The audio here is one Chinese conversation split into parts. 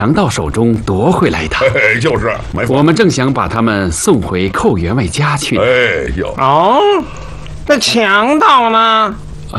强盗手中夺回来的。 就是，没错。 我们正想把他们送回寇员外家去。 哦，那强盗呢？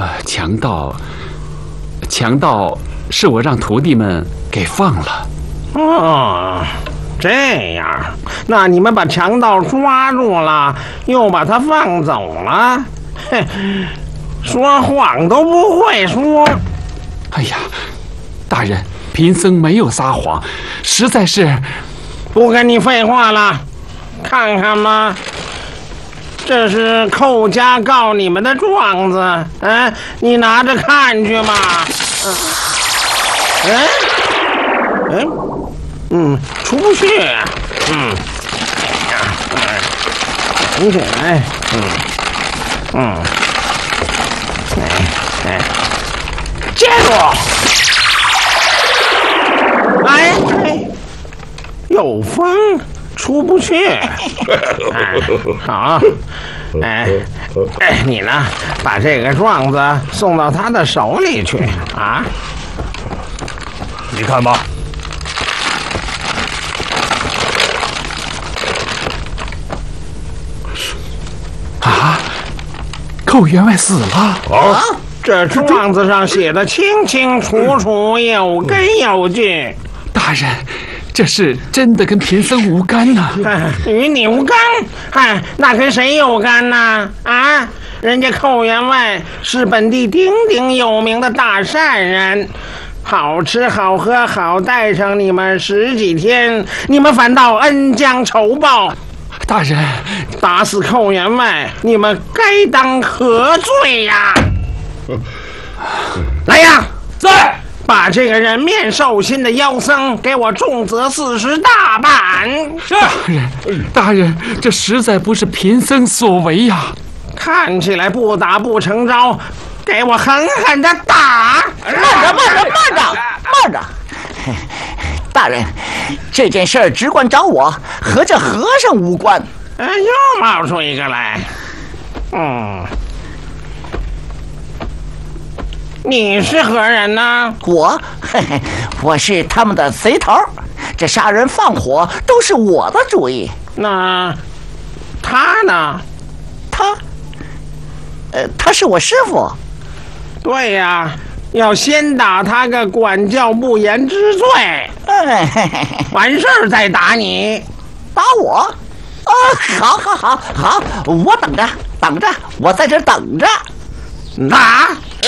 强盗是我让徒弟们给放了。 哦，这样，那你们把强盗抓住了，又把他放走了，哼，说谎都不会说。 哎呀，大人，贫僧没有撒谎，实在是…… 不跟你废话了，看看吧，这是寇家告你们的状子，你拿着看去吧。出不去，扶起来，接住，有风，出不去。好，你呢，把这个状子送到他的手里去啊。 你看吧。 寇员外死了啊！这状子上写的清清楚楚，有根有据。 大人，这事真的跟贫僧无干呐！ 与你无干？那跟谁有干呢？啊！人家寇员外是本地鼎鼎有名的大善人，好吃好喝好待上你们10几天，你们反倒恩将仇报。 大人， 打死寇员外，你们该当何罪呀？来呀， 在！ 把这个人面兽心的妖僧给我重责40大板。 是。 大人，这实在不是贫僧所为呀。 看起来不打不成招，给我狠狠的打！ 慢着！大人，这件事只管找我，和这和尚无关。 又冒出一个来。你是何人呢？ 我是他们的贼头，这杀人放火都是我的主意。 那他呢？ 他是我师傅。 对呀，要先打他个管教不严之罪，完事儿再打你。 打我？好，我等着，我在这等着。 打！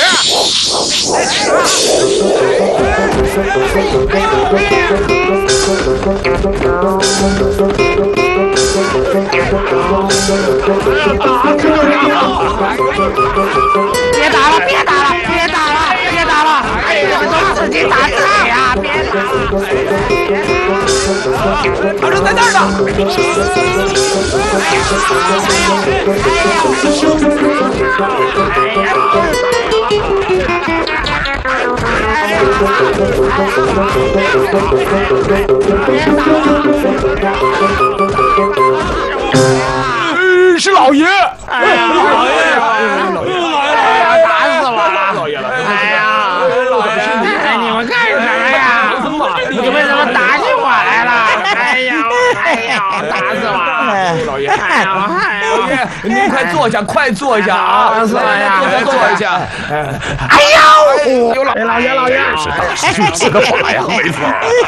别打了！你们都自己打自己呀！别打了！ 他人在那儿呢！ 是老爷！ 老爷！打死我了！老爷了！你们干什么呀？你们怎么打起我来了？打死我了！老爷！ 老爷，您快坐下啊！ 坐下！老爷！ 是大师兄赐的法呀，没错。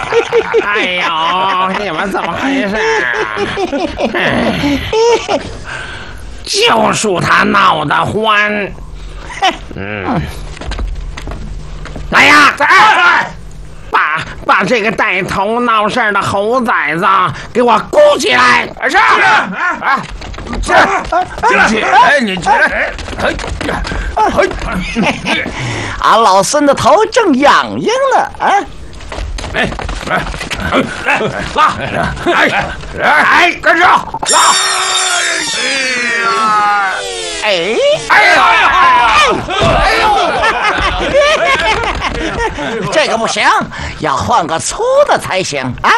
你们怎么回事？就属他闹得欢。来呀！把这个带头闹事的猴崽子给我箍起来！ 是。你起来！ 俺老孙的头正痒痒呢啊！ 来，跟上，拉！ 这个不行，要换个粗的才行啊！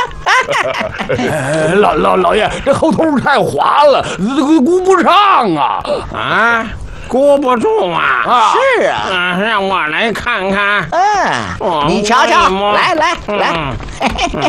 老爷，这后头太滑了，箍不上啊！ 箍不住啊！ 是啊， 让我来看看。 你瞧瞧，来，